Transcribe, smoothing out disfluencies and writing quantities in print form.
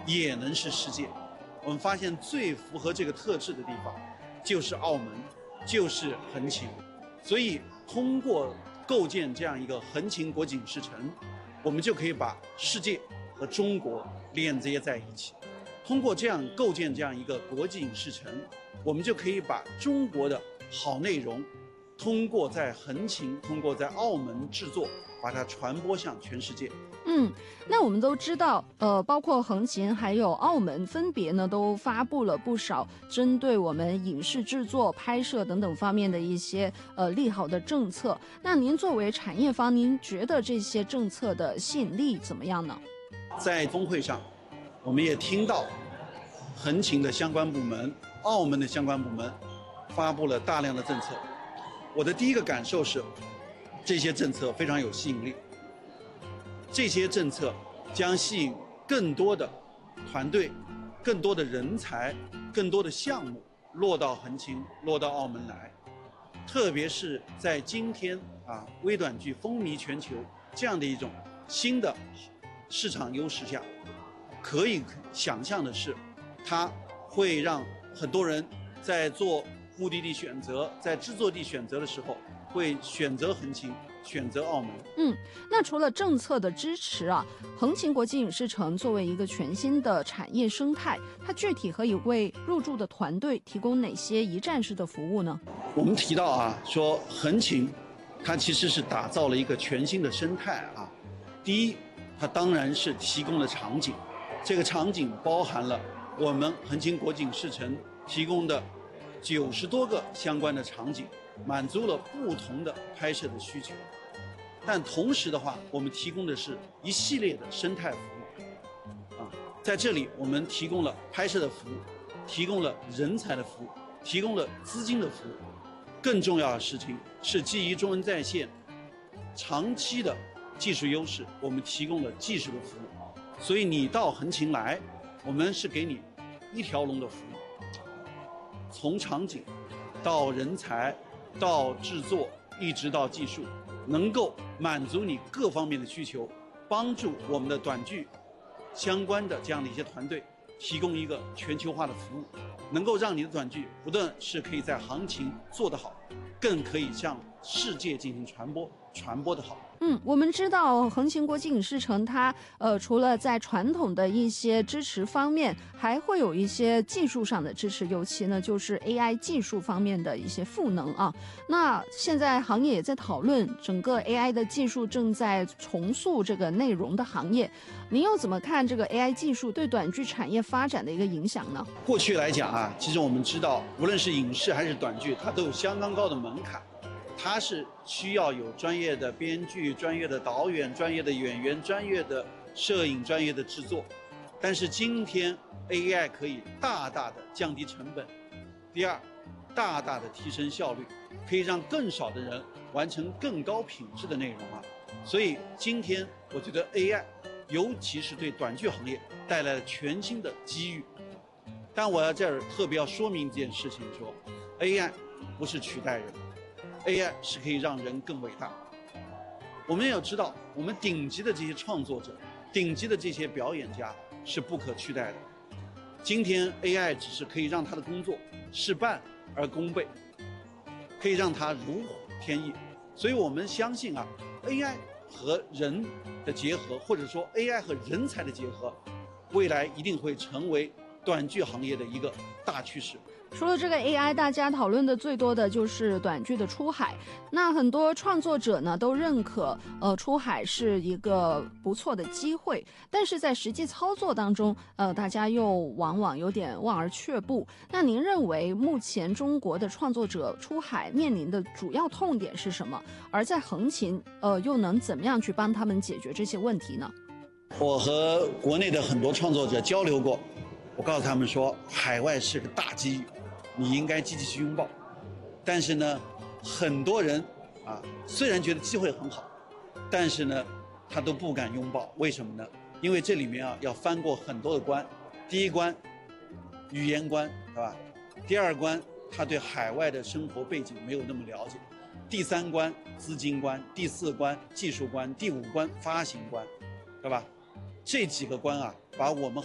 也能是世界。我们发现最符合这个特质的地方，就是澳门，就是横琴。所以通过构建这样一个横琴国际影视城，我们就可以把世界和中国连接在一起。通过这样构建这样一个国际影视城，我们就可以把中国的好内容，通过在横琴，通过在澳门制作，把它传播向全世界。 那我们都知道，包括横琴还有澳门，分别呢都发布了不少针对我们影视制作、拍摄等等方面的一些利好的政策。那您作为产业方，您觉得这些政策的吸引力怎么样呢？ 在峰会上，我们也听到横琴的相关部门、澳门的相关部门发布了大量的政策。我的第一个感受是，这些政策非常有吸引力。这些政策将吸引更多的团队、更多的人才、更多的项目落到横琴、落到澳门来。特别是在今天微短剧风靡全球这样的一种新的市场优势下，可以想象的是，它会让很多人在做目的地选择、在制作地选择的时候，会选择横琴，选择澳门。 那除了政策的支持横琴国际影视城作为一个全新的产业生态，它具体可以为入驻的团队提供哪些一站式的服务呢？ 我们提到说横琴，它其实是打造了一个全新的生态第一，它当然是提供了场景，这个场景包含了我们横琴国际影视城提供的90多个相关的场景，满足了不同的拍摄的需求。但同时的话，我们提供的是一系列的生态服务在这里我们提供了拍摄的服务，提供了人才的服务，提供了资金的服务。更重要的事情是，基于中文在线长期的技术优势，我们提供了技术的服务。所以你到横琴来，我们是给你一条龙的服务，从场景到人才到制作，一直到技术，能够满足你各方面的需求，帮助我们的短剧相关的这样的一些团队提供一个全球化的服务，能够让你的短剧不但是可以在行情做得好，更可以向世界进行传播得好。 我们知道横琴国际影视城它除了在传统的一些支持方面，还会有一些技术上的支持，尤其呢就是 AI 技术方面的一些赋能那现在行业也在讨论，整个 AI 的技术正在重塑这个内容的行业。您又怎么看这个 AI 技术对短剧产业发展的一个影响呢？ 过去来讲其实我们知道，无论是影视还是短剧，它都有相当高的门槛。它是需要有专业的编剧、专业的导演、专业的演员、专业的摄影、专业的制作。但是今天 AI 可以大大的降低成本，第二，大大的提升效率，可以让更少的人完成更高品质的内容所以今天我觉得 AI 尤其是对短剧行业带来了全新的机遇。但我要这儿特别要说明一件事情，说 AI 不是取代人，AI 是可以让人更伟大。我们也要知道，我们顶级的这些创作者、顶级的这些表演家是不可取代的。今天 AI 只是可以让他的工作事半而功倍，可以让他如虎添翼。所以我们相信AI 和人的结合，或者说 AI 和人才的结合，未来一定会成为短剧行业的一个大趋势。 除了这个 AI， 大家讨论的最多的就是短剧的出海。那很多创作者呢都认可，出海是一个不错的机会，但是在实际操作当中，大家又往往有点望而却步。那您认为目前中国的创作者出海面临的主要痛点是什么？而在横琴，又能怎么样去帮他们解决这些问题呢？ 我和国内的很多创作者交流过，我告诉他们说，海外是个大机遇，你应该积极去拥抱。但是呢，很多人虽然觉得机会很好，但是呢，他都不敢拥抱。为什么呢？因为这里面要翻过很多的关。第一关，语言关，对吧？第二关，他对海外的生活背景没有那么了解。第三关，资金关；第四关，技术关；第五关，发行关，对吧？这几个关把我们